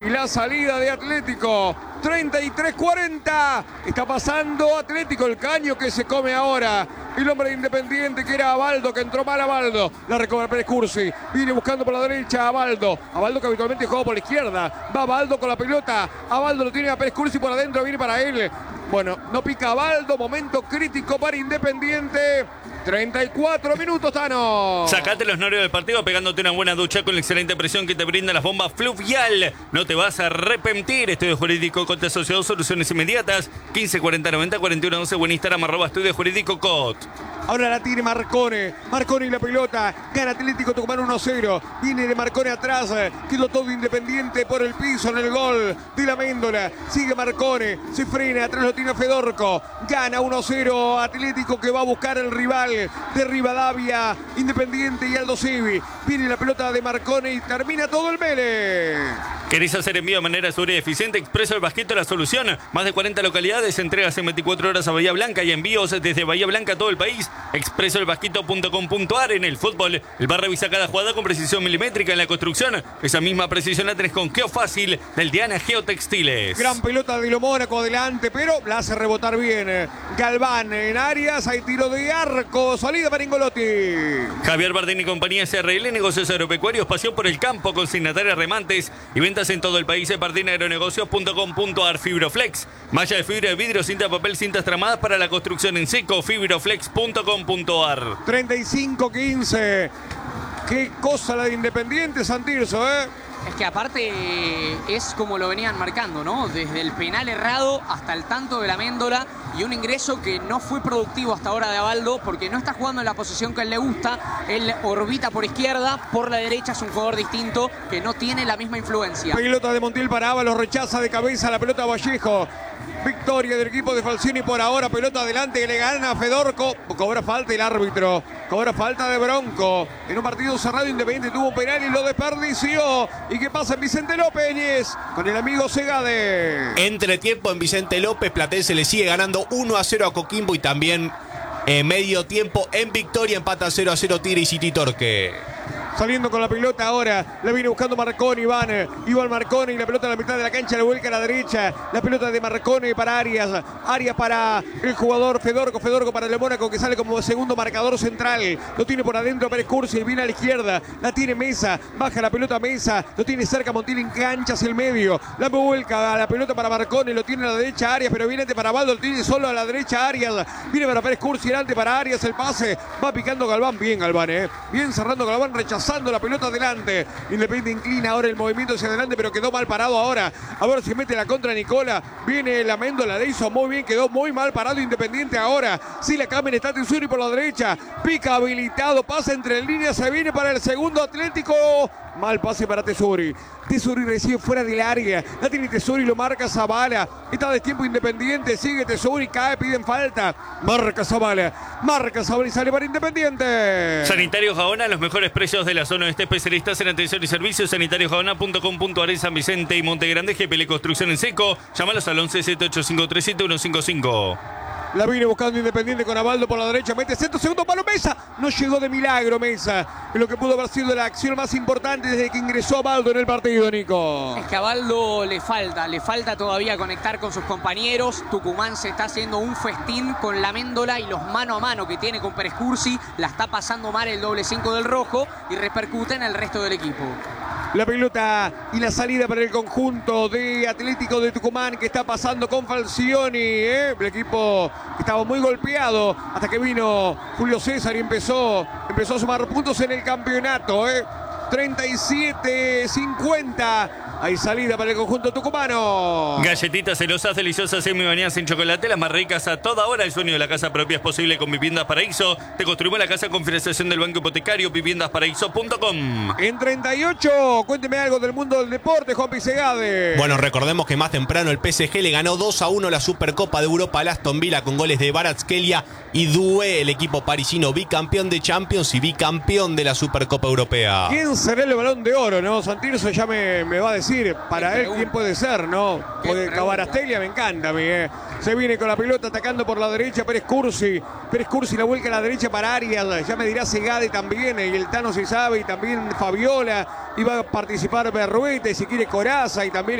y la salida de Atlético. 33-40. Está pasando Atlético, el caño que se come ahora. El hombre de Independiente que era Abaldo, que entró mal Abaldo. La recobra Pérez Cursi. Viene buscando por la derecha a Abaldo. Abaldo que habitualmente juega por la izquierda. Va Abaldo con la pelota. Abaldo lo tiene a Pérez Cursi por adentro. Viene para él. Bueno, no pica Abaldo. Momento crítico para Independiente. 34 minutos, Tano. Sacate los nervios del partido pegándote una buena ducha con la excelente presión que te brinda las bombas Fluvial. No te vas a arrepentir. Estudio Jurídico Cot Asociados, soluciones inmediatas. 15 40 90 41 12. Buen Instagram, @Estudio Jurídico Cot. Ahora la tiene Marcone. Marcone y la pelota. Gana Atlético Tucumán 1-0. Viene de Marcone atrás. Quedó todo Independiente por el piso en el gol de la Méndola. Sigue Marcone. Se frena. Atrás lo tiene Fedorco. Gana 1-0 Atlético, que va a buscar el rival de Rivadavia. Independiente y Aldo Civi. Viene la pelota de Marcone y termina todo el Vélez. ¿Querés hacer envío de manera segura y eficiente? Expreso El Basquito, la solución. Más de 40 localidades, entregas en 24 horas a Bahía Blanca y envíos desde Bahía Blanca a todo el país. Expresoelbasquito.com.ar. En el fútbol, el bar revisa cada jugada con precisión milimétrica. En la construcción, esa misma precisión la tenés con Geofácil del Diana Geotextiles. Gran pelota de Lo Mónaco adelante, pero la hace rebotar bien. Galván en Arias, hay tiro de arco, salida para Ingolotti. Javier Bardini y compañía SRL, negocios agropecuarios, pasión por el campo, consignatarias, remantes y ventas en todo el país. bardiniagronegocios.com.ar. Fibroflex, malla de fibra de vidrio, cinta de papel, cintas tramadas para la construcción en seco. Fibroflex.com.ar. 35-15. Qué cosa la de Independiente, Santirso, Es que aparte es como lo venían marcando, ¿no? Desde el penal errado hasta el tanto de la Méndola, y un ingreso que no fue productivo hasta ahora de Abaldo, porque no está jugando en la posición que a él le gusta. Él orbita por izquierda, por la derecha es un jugador distinto que no tiene la misma influencia. Pelota de Montiel para Ábalos, rechaza de cabeza la pelota a Vallejo. Victoria del equipo de Falcioni por ahora. Pelota adelante que le gana a Fedorco. Cobra falta el árbitro. Cobra falta de Bronco. En un partido cerrado, Independiente tuvo un penal y lo desperdició. ¿Y qué pasa en Vicente López? Con el amigo Segade. Entretiempo en Vicente López. Platense le sigue ganando 1-0 a Coquimbo. Y también medio tiempo en Victoria. Empata 0-0 Tigre y City Torque. Saliendo con la pelota ahora, la viene buscando Marcone, Iván Marcone, y la pelota a la mitad de la cancha, la vuelca a la derecha, la pelota de Marcone para Arias para el jugador Fedorco para el Mónaco, que sale como segundo marcador central, lo tiene por adentro Pérez Cursi, viene a la izquierda, la tiene Mesa, baja la pelota a Mesa, lo tiene cerca Montiel, engancha hacia el medio, la vuelca a la pelota para Marcone, lo tiene a la derecha Arias, pero viene para Abaldo, lo tiene solo a la derecha Arias, viene para Pérez Cursi, delante para Arias, el pase, va picando Galván, bien Galván, bien cerrando Galván, rechazando la pelota adelante. Independiente inclina ahora el movimiento hacia adelante, pero quedó mal parado ahora. A ver si mete la contra Nicola. Viene la Méndola, la hizo muy bien, quedó muy mal parado Independiente ahora. Si la cambia, está Tesuri por la derecha. Pica habilitado, pasa entre líneas, se viene para el segundo Atlético. Mal pase para Tesuri. Tesuri recibe fuera del área. La tiene Tesuri, lo marca Zavala. Está de tiempo Independiente. Sigue Tesuri, cae, piden falta. Marca Zavala y sale para Independiente. Sanitario Gaona, los mejores precios de la zona oeste, especialistas en atención y servicios. Sanitariogaona.com.ar en San Vicente y Monte Grande. GPL Construcción en seco. Llámalos al 11 7853 7155. La viene buscando Independiente con Abaldo por la derecha. Mete centro, segundo palo Mesa. No llegó de milagro Mesa. En lo que pudo haber sido la acción más importante desde que ingresó Abaldo en el partido, Nico. Es que a Abaldo le falta todavía conectar con sus compañeros. Tucumán se está haciendo un festín con la Méndola y los mano a mano que tiene con Pérez Cursi. La está pasando mal el doble 5 del rojo y repercute en el resto del equipo. La pelota y la salida para el conjunto de Atlético de Tucumán, que está pasando con Falcioni. El equipo estaba muy golpeado hasta que vino Julio César y empezó a sumar puntos en el campeonato. 37-50. Hay salida para el conjunto tucumano. Galletitas celosas, deliciosas, semi-bañadas en chocolate, las más ricas a toda hora. El sueño de la casa propia es posible con Viviendas Paraíso. Te construimos la casa con financiación del Banco Hipotecario. Viviendasparaíso.com. En 38, cuénteme algo del mundo del deporte, Juan Pisegade. Bueno, recordemos que más temprano el PSG le ganó 2-1 la Supercopa de Europa al Aston Villa con goles de Kvaratskhelia y Doué, el equipo parisino bicampeón de Champions y bicampeón de la Supercopa Europea. ¿Quién será el Balón de Oro, no? Santirso ya me va a decir para él quién puede ser, ¿no? Porque Kvaratskhelia me encanta a mí, Se viene con la pelota atacando por la derecha Pérez Cursi. Pérez Cursi la vuelca a la derecha para Arias. Ya me dirá Segade también, y el Tano si sabe, y también Fabiola. Iba a participar Berruete, si quiere Coraza, y también